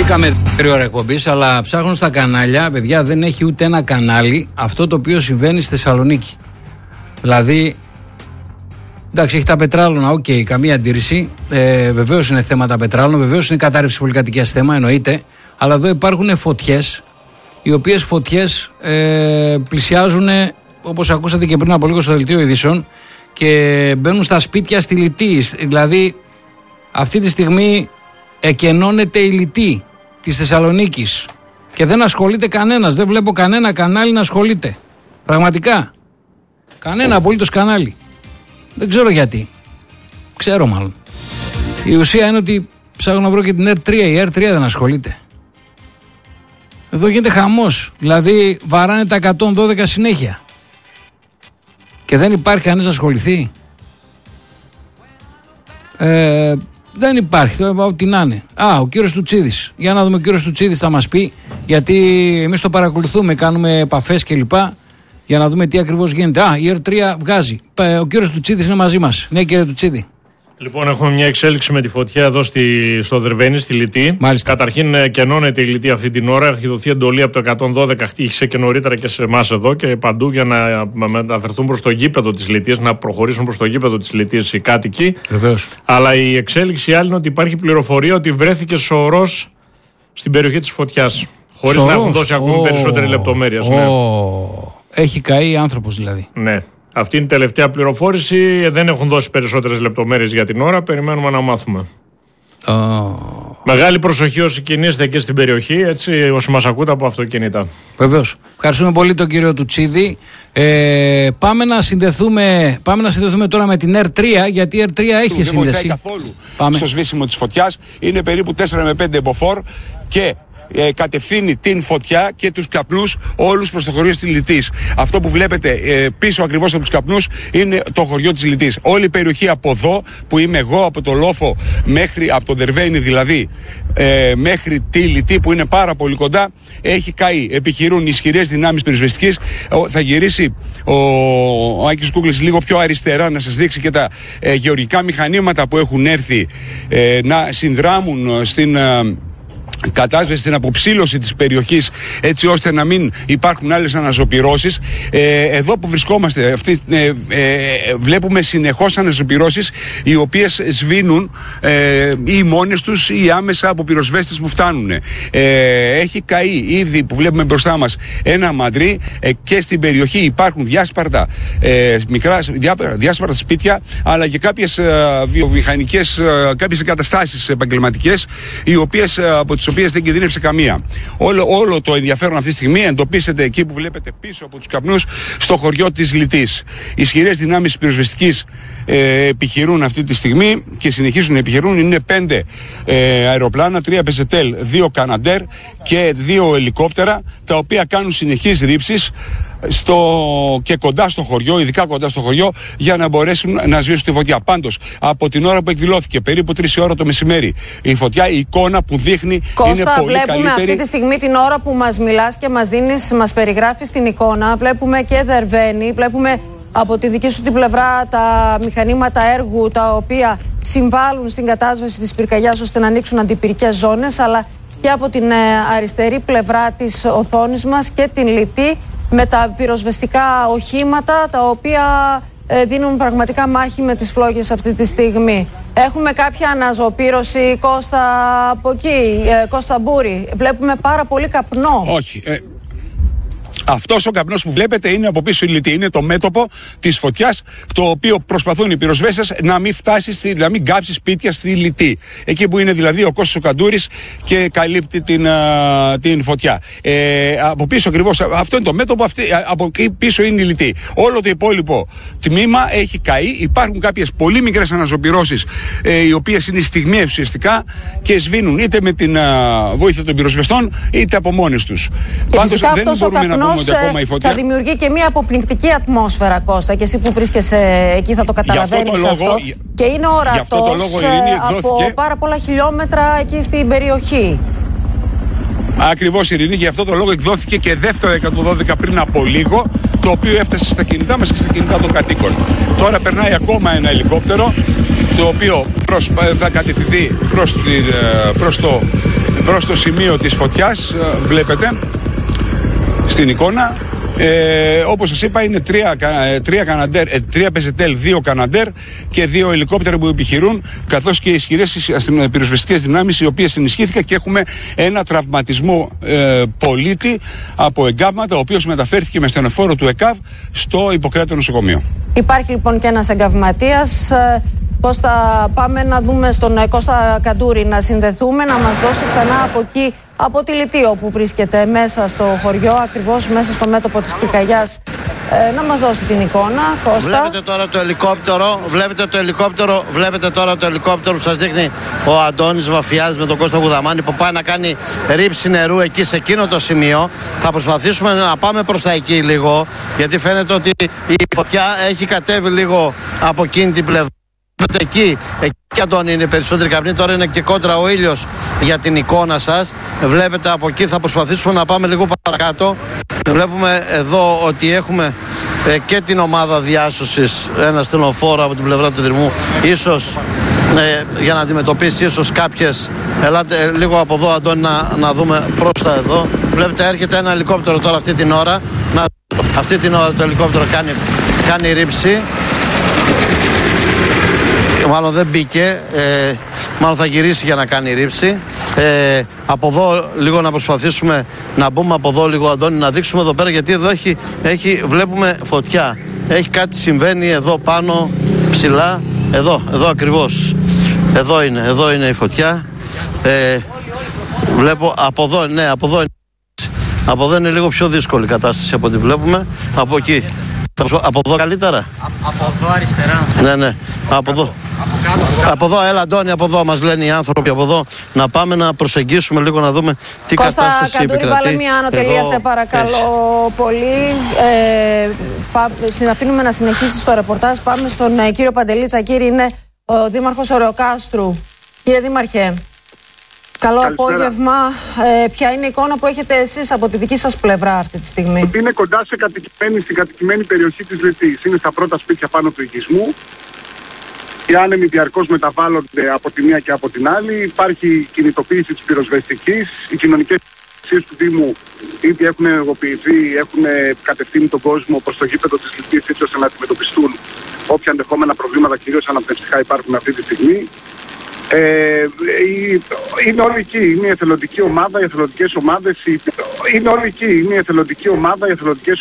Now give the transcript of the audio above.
Είχαμε 3 ώρα εκπομπής, αλλά ψάχνω στα κανάλια, παιδιά, δεν έχει ούτε ένα κανάλι αυτό το οποίο συμβαίνει στη Θεσσαλονίκη. Δηλαδή, εντάξει, έχει τα πετράλωνα, οκ, καμία αντίρρηση. Βεβαίως είναι θέματα πετράλων, βεβαίως είναι κατάρρευση πολυκατοικίας θέμα, εννοείται. Αλλά εδώ υπάρχουν φωτιές, οι οποίες φωτιές πλησιάζουν, όπως ακούσατε και πριν από λίγο στο δελτίο ειδήσεων, και μπαίνουν στα σπίτια στη Λυτή. Δηλαδή, αυτή τη στιγμή εκενώνεται η Λυτή της Θεσσαλονίκης και δεν ασχολείται κανένας. Δεν βλέπω κανένα κανάλι να ασχολείται. Πραγματικά. Κανένα απολύτως κανάλι. Δεν ξέρω γιατί. Ξέρω μάλλον. Η ουσία είναι ότι ψάχνω να βρω και την R3. Η R3 δεν ασχολείται. Εδώ γίνεται χαμός. Δηλαδή βαράνε τα 112 συνέχεια. Και δεν υπάρχει κανείς να ασχοληθεί. Δεν υπάρχει, ό,τι να είναι. Ο κύριος Τουτσίδης. Για να δούμε, ο κύριος Τουτσίδης θα μας πει, γιατί εμείς το παρακολουθούμε, κάνουμε επαφές κλπ. Για να δούμε τι ακριβώς γίνεται. Η R3 βγάζει. Ο κύριος Τουτσίδης είναι μαζί μας. Ναι, κύριε Τουτσίδη. Λοιπόν, έχουμε μια εξέλιξη με τη φωτιά εδώ στο Δερβαίνη, στη Λυτή. Μάλιστα. Καταρχήν, κενώνεται η Λυτή αυτή την ώρα. Έχει δοθεί εντολή από το 112, χτύχησε και νωρίτερα και σε εμάς εδώ και παντού για να μεταφερθούν προς το γήπεδο της Λυτής, να προχωρήσουν προς το γήπεδο της Λυτής οι κάτοικοι. Βεβαίως. Αλλά η εξέλιξη άλλη είναι ότι υπάρχει πληροφορία ότι βρέθηκε σωρός στην περιοχή της φωτιάς. Χωρίς να έχουν δώσει ακόμη περισσότερες λεπτομέρειες. Ναι. Έχει καεί άνθρωπος δηλαδή. Ναι. Αυτή είναι η τελευταία πληροφόρηση. Δεν έχουν δώσει περισσότερες λεπτομέρειες για την ώρα. Περιμένουμε να μάθουμε. Μεγάλη προσοχή όσοι κινείστε και στην περιοχή, έτσι, όσοι μας ακούτε από αυτοκίνητα. Βεβαίως. Ευχαριστούμε πολύ τον κύριο Τουτσίδη. Πάμε να συνδεθούμε τώρα με την R3, γιατί η R3 έχει σύνδεση. Δεν βοηθάει καθόλου στο σβήσιμο της φωτιάς. Είναι περίπου 4 με 5 μποφόρ και κατευθύνει την φωτιά και τους καπνούς όλους προς το χωριό της Λυτής. Αυτό που βλέπετε πίσω ακριβώς από τους καπνούς είναι το χωριό της Λυτής. Όλη η περιοχή από εδώ που είμαι εγώ, από το Λόφο μέχρι, από το Δερβαίνη δηλαδή, μέχρι τη Λυτή που είναι πάρα πολύ κοντά, έχει καεί. Επιχειρούν ισχυρές δυνάμεις πυροσβεστικής. Θα γυρίσει ο Άκης Κούκλης λίγο πιο αριστερά να σας δείξει και τα γεωργικά μηχανήματα που έχουν έρθει να συνδράμουν στην κατάσβεση, στην αποψήλωση της περιοχής, έτσι ώστε να μην υπάρχουν άλλες αναζωπυρώσεις. Εδώ που βρισκόμαστε βλέπουμε συνεχώς αναζωπυρώσεις οι οποίες σβήνουν ή μόνες τους ή άμεσα από πυροσβέστες που φτάνουν. Έχει καεί ήδη, που βλέπουμε μπροστά μας, ένα μαντρί και στην περιοχή υπάρχουν διάσπαρτα σπίτια, αλλά και κάποιες βιομηχανικές, κάποιες εγκαταστάσεις επαγγελματικές, οι οποίες, από τις οποίες δεν κινδύνευσε καμία. Όλο το ενδιαφέρον αυτή τη στιγμή εντοπίζεται εκεί που βλέπετε πίσω από τους καπνούς, στο χωριό της Λυτής. Ισχυρές δυνάμεις πυροσβεστικής επιχειρούν αυτή τη στιγμή και συνεχίζουν να επιχειρούν. Είναι 5 αεροπλάνα, 3 πεζετέλ, 2 καναντέρ και 2 ελικόπτερα, τα οποία κάνουν συνεχείς ρήψεις και κοντά στο χωριό, ειδικά κοντά στο χωριό, για να μπορέσουν να σβήσουν τη φωτιά. Πάντως, από την ώρα που εκδηλώθηκε, περίπου 3 ώρα το μεσημέρι, η φωτιά, η εικόνα που δείχνει Κώστα, είναι πολύ βλέπουμε καλύτερη. αυτή τη στιγμή την ώρα που μας μιλάς και μας περιγράφεις την εικόνα. Βλέπουμε και Δερβαίνη, βλέπουμε από τη δική σου την πλευρά τα μηχανήματα έργου, τα οποία συμβάλλουν στην κατάσβεση της πυρκαγιάς ώστε να ανοίξουν αντιπυρικές ζώνες, αλλά και από την αριστερή πλευρά της οθόνης μας και την Λυτή, με τα πυροσβεστικά οχήματα, τα οποία δίνουν πραγματικά μάχη με τις φλόγες αυτή τη στιγμή. Έχουμε κάποια αναζωπήρωση, Κώστα, από εκεί, Κώστα Μπούρη. Βλέπουμε πάρα πολύ καπνό. Όχι. Αυτός ο καπνός που βλέπετε είναι από πίσω η Λυτή. Είναι το μέτωπο της φωτιάς, το οποίο προσπαθούν οι πυροσβέστες να μην φτάσει, να μην κάψει σπίτια στη Λυτή. Εκεί που είναι δηλαδή ο Κώστας ο Καντούρης και καλύπτει την φωτιά. Από πίσω ακριβώς, αυτό είναι το μέτωπο, από εκεί πίσω είναι η Λυτή. Όλο το υπόλοιπο τμήμα έχει καεί. Υπάρχουν κάποιες πολύ μικρές αναζωπυρώσεις, οι οποίες είναι στιγμιαίες ουσιαστικά και σβήνουν είτε με την βοήθεια των πυροσβεστών είτε από μόνες τους. Πάντως δεν μπορούμε να πούμε ότι ακόμα η φωτιά θα δημιουργεί και μια αποπνικτική ατμόσφαιρα, Κώστα, και εσύ που βρίσκεσαι εκεί θα το καταλαβαίνεις αυτό. Και είναι ορατός από πάρα πολλά χιλιόμετρα εκεί στην περιοχή. Ακριβώς, Ειρηνή, γι' αυτό το λόγο εκδόθηκε και δεύτερο 112 πριν από λίγο, το οποίο έφτασε στα κινητά μας και στα κινητά των κατοίκων. Τώρα περνάει ακόμα ένα ελικόπτερο, το οποίο θα κατευθυνθεί προς το σημείο της φωτιάς, βλέπετε στην εικόνα. Όπως σας είπα, είναι τρία πεζετέλ, 2 καναντέρ και 2 ελικόπτερα που επιχειρούν, καθώς και ισχυρές πυροσβεστικές δυνάμεις, οι οποίες ενισχύθηκαν, και έχουμε ένα τραυματισμό πολίτη από εγκάβματα, ο οποίος μεταφέρθηκε με στενοφόρο του ΕΚΑΒ στο Ιπποκράτειο νοσοκομείο. Υπάρχει λοιπόν και ένας εγκαυματίας. Κώστα, πάμε να δούμε στον Κώστα Καντούρη, να συνδεθούμε, να μας δώσει ξανά από εκεί, από τη Λιτίο που βρίσκεται μέσα στο χωριό, ακριβώς μέσα στο μέτωπο της πυρκαγιάς, να μας δώσει την εικόνα. Κώστα. Βλέπετε τώρα το ελικόπτερο που σας δείχνει ο Αντώνης Βαφιάδης με τον Κώστα Γουδαμάνη, που πάει να κάνει ρήψη νερού εκεί σε εκείνο το σημείο. Θα προσπαθήσουμε να πάμε προς τα εκεί λίγο, γιατί φαίνεται ότι η φωτιά έχει κατέβει λίγο από εκείνη την πλευρά. Εκεί Αντώνη είναι περισσότερη καπνή, τώρα είναι και κόντρα ο ήλιος για την εικόνα σας. Βλέπετε από εκεί, θα προσπαθήσουμε να πάμε λίγο παρακάτω. Βλέπουμε εδώ ότι έχουμε και την ομάδα διάσωσης, ένα στενοφόρο από την πλευρά του Δρυμού, ίσως για να αντιμετωπίσει ίσως κάποιες. Ελάτε λίγο από εδώ, Αντώνη, να δούμε προς τα εδώ. Βλέπετε έρχεται ένα ελικόπτερο τώρα αυτή την ώρα. Αυτή την ώρα το ελικόπτερο κάνει ρήψη. Μάλλον δεν μπήκε, μάλλον θα γυρίσει για να κάνει ρήψη. Από εδώ λίγο να προσπαθήσουμε να μπούμε από εδώ λίγο, Αντώνη, να δείξουμε εδώ πέρα, γιατί εδώ βλέπουμε φωτιά. Έχει κάτι συμβαίνει εδώ πάνω ψηλά, εδώ ακριβώς. Εδώ είναι η φωτιά. Βλέπω από εδώ, ναι, από εδώ είναι λίγο πιο δύσκολη η κατάσταση από ό,τι βλέπουμε. Από εκεί. Από εδώ καλύτερα. Από εδώ αριστερά. Ναι, από εδώ. Από εδώ, έλα Αντώνη, από εδώ μας λένε οι άνθρωποι, από εδώ να πάμε να προσεγγίσουμε λίγο, να δούμε τι Κώστα κατάσταση Καντούρη, επικρατεί. βάλε μια ανωτελεία, σε παρακαλώ πολύ. Αφήνουμε να συνεχίσει το ρεπορτάζ. Πάμε στον κύριο Παντελή Τσακύρη, είναι ο Δήμαρχος Ωρεοκάστρου. Κύριε Δήμαρχε, καλό απόγευμα. Ποια είναι η εικόνα που έχετε εσείς από τη δική σας πλευρά αυτή τη στιγμή? Είναι κοντά στην κατοικημένη περιοχή της Λιτής. Είναι στα πρώτα σπίτια πάνω του οικισμού. Οι άνεμοι διαρκώς μεταβάλλονται από τη μία και από την άλλη. Υπάρχει κινητοποίηση της πυροσβεστικής. Οι κοινωνικές υπηρεσίες του Δήμου ήδη έχουν ενεργοποιηθεί, έχουν κατευθύνει τον κόσμο προς το γήπεδο της Λιτής, έτσι ώστε να αντιμετωπιστούν όποια ενδεχόμενα προβλήματα, κυρίως αναπνευστικά, υπάρχουν αυτή τη στιγμή. Είναι όλοι εκεί, είναι η εθελοντική ομάδα, οι εθελοντικές ομάδες. Είναι όλοι εκεί, είναι η εθελοντική ομάδα, οι εθελοντικές